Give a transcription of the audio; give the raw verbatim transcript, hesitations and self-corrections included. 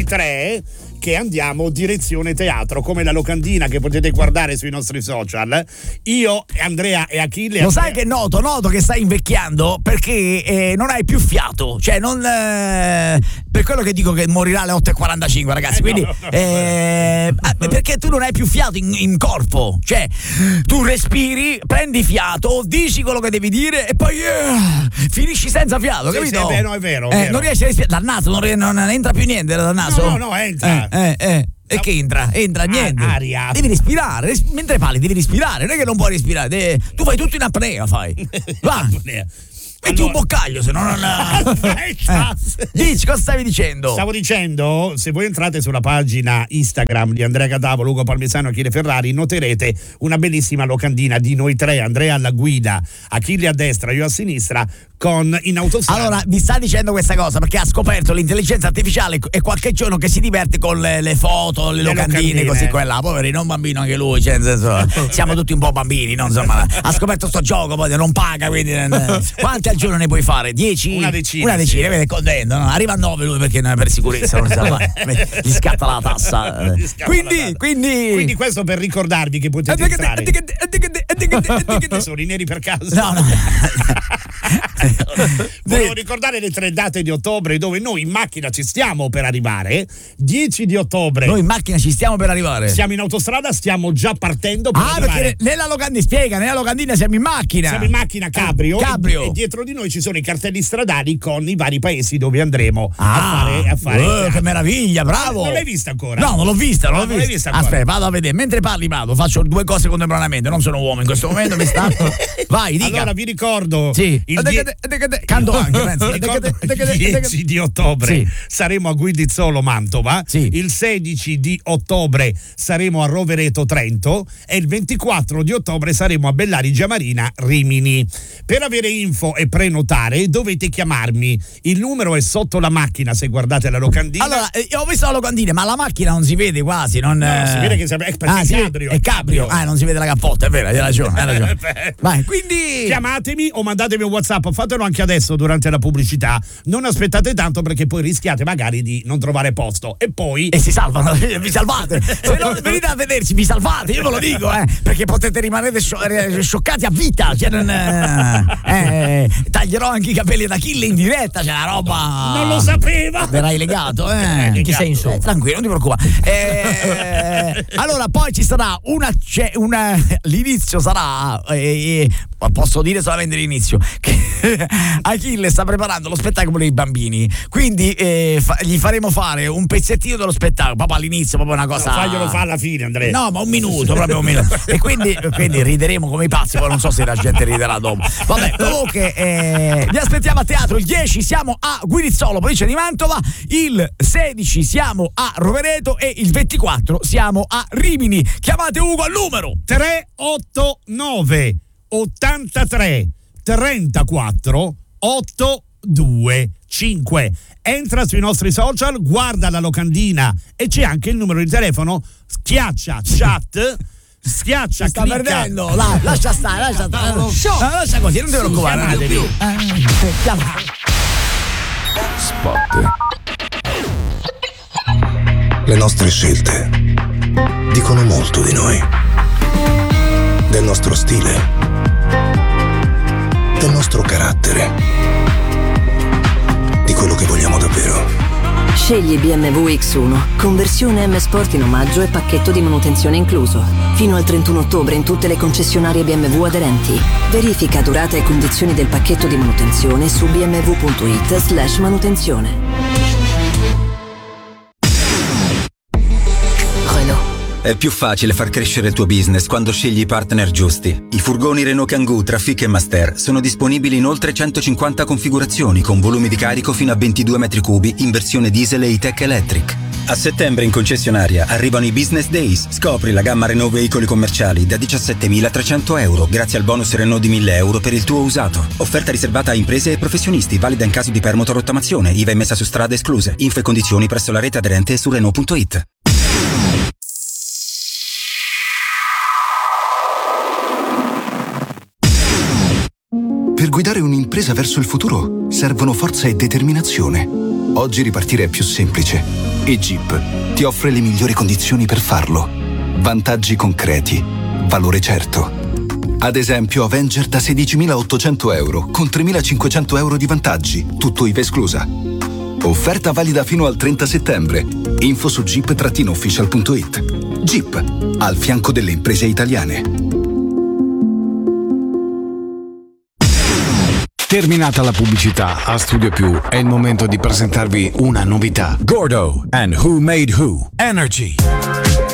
tre che andiamo direzione teatro, come la locandina che potete guardare sui nostri social. Io, Andrea e Achille. Lo Andrea... sai che noto, noto che stai invecchiando perché eh, non hai più fiato, cioè non eh, per quello che dico che morirà alle otto e quarantacinque, ragazzi, Eh, quindi no, no, eh, no. perché tu non hai più fiato in, in corpo, cioè tu respiri, prendi fiato, dici quello che devi dire e poi eh, finisci senza fiato, Sì, capito? sì, è vero, è vero, è eh, vero. Non riesci a respirare dal naso, non, non entra più niente dal naso. No, no, no, entra. Eh, eh, eh. E che entra? Entra niente. Aria. Devi respirare. Res- mentre parli devi respirare. Non è che non puoi respirare. De- tu fai tutto in apnea, fai. Va. Metti Allora... un boccaglio, se no non. eh. Dici, cosa stavi dicendo? Stavo dicendo, se voi entrate sulla pagina Instagram di Andrea Cadavo, Luca Palmisano e Achille Ferrari, noterete una bellissima locandina di noi tre, Andrea alla guida, Achille a destra, io a sinistra, con in autostrada. Allora, mi sta dicendo questa cosa perché ha scoperto l'intelligenza artificiale e qualche giorno che si diverte con le, le foto, le, Le locandine, locandine. così qua e là. Poveri, non bambino anche lui, cioè, nel senso, siamo tutti un po' bambini, no? Insomma, ha scoperto sto gioco, poi non paga, quindi quanti al giorno ne puoi fare? dieci? Una decina. Una decina, sì. vede, contento, no? Arriva a nove lui perché per sicurezza non sa mai. Gli scatta la tassa. Gli scappa Quindi, la tassa. quindi Quindi questo per ricordarvi che potete entrare. Sono i neri per caso? No, no. Volevo ricordare le tre date di ottobre dove noi in macchina ci stiamo per arrivare. dieci di ottobre. Noi in macchina ci stiamo per arrivare. Siamo in autostrada, stiamo già partendo per Ah, arrivare. perché nella locandina, spiega, nella locandina siamo in macchina. Siamo in macchina cabrio, Cabrio. E, e dietro di noi ci sono i cartelli stradali con i vari paesi dove andremo Ah, a fare, a fare oh, che meraviglia, bravo. Non l'hai vista ancora? No, non l'ho vista, non No, l'ho non l'hai vista. vista ancora. Aspetta, vado a vedere. Mentre parli vado, faccio due cose contemporaneamente. Non sono uomo in questo momento, mi sta. Vai, dica. Allora vi ricordo Sì. il die- Canto anche, penso. Ricordo il dieci di ottobre Sì. saremo a Guidizzolo Mantova, Sì. il sedici di ottobre saremo a Rovereto Trento e il ventiquattro di ottobre saremo a Bellari Giamarina Rimini. Per avere info e prenotare dovete chiamarmi, il numero è sotto la macchina se guardate la locandina. Allora, eh, ho visto la locandina, ma la macchina non si vede quasi. Non, No, eh... si vede che è perché ah, è sì, cabrio, è è cabrio. cabrio. Ah, non si vede la cappotta, è vero, hai ragione, hai ragione. Vai, quindi chiamatemi o mandatemi un WhatsApp, fatelo anche adesso durante la pubblicità. Non aspettate tanto perché poi rischiate magari di non trovare posto e poi e si salvano, vi salvate. Se non venite a vederci, vi salvate, io ve lo dico, eh, perché potete rimanere scio- scioccati a vita. Cioè, non, eh, taglierò anche i capelli ad Achille in diretta, c'è una roba. non lo sapeva. Verrai legato, eh. In Che senso? Eh, tranquillo, non ti preoccupare. Eh, allora, poi ci sarà una, c'è una l'inizio sarà, eh, posso dire solamente l'inizio, che Achille sta preparando lo spettacolo dei bambini, quindi eh, fa, gli faremo fare un pezzettino dello spettacolo, proprio all'inizio, proprio una cosa. No, faglielo fa alla fine, Andrea. No, ma un minuto, proprio un minuto. E quindi, quindi rideremo come i pazzi, poi non so se la gente riderà dopo. Vabbè, comunque eh, vi aspettiamo a teatro. Il dieci siamo a Guinizzolo, provincia di Mantova, il sedici siamo a Rovereto e il ventiquattro siamo a Rimini. Chiamate Ugo al numero tre otto nove ottantatré trentaquattro ottocentoventincinque. Entra sui nostri social, guarda la locandina e c'è anche il numero di telefono, schiaccia chat, schiaccia, sta clicca. perdendo. La, lascia stare, lascia stare. No, lascia così, non ti preoccupare. Chiamatevi. Spot. Le nostre scelte dicono molto di noi, del nostro stile, del nostro carattere, di quello che vogliamo davvero. Scegli B M W X uno, conversione M Sport in omaggio e pacchetto di manutenzione incluso. Fino al trentuno ottobre in tutte le concessionarie B M W aderenti. Verifica durata e condizioni del pacchetto di manutenzione su bmw.it slash manutenzione. È più facile far crescere il tuo business quando scegli i partner giusti. I furgoni Renault Kangoo Trafic e Master sono disponibili in oltre centocinquanta configurazioni con volumi di carico fino a ventidue metri cubi in versione diesel e E-Tech Electric. A settembre in concessionaria arrivano i Business Days. Scopri la gamma Renault veicoli commerciali da diciassettemilatrecento euro grazie al bonus Renault di mille euro per il tuo usato. Offerta riservata a imprese e professionisti, valida in caso di permoto-rottamazione, I V A e messa su strada escluse. Info e condizioni presso la rete aderente e su Renault punto it. Per guidare un'impresa verso il futuro servono forza e determinazione. Oggi ripartire è più semplice e Jeep ti offre le migliori condizioni per farlo. Vantaggi concreti, valore certo. Ad esempio Avenger da sedicimilaottocento euro con tremilacinquecento euro di vantaggi, tutto I V A esclusa. Offerta valida fino al trenta settembre. Info su jeep official punto it. Jeep, al fianco delle imprese italiane. Terminata la pubblicità, a Studio Più è il momento di presentarvi una novità. Gordo and Who Made Who Energy.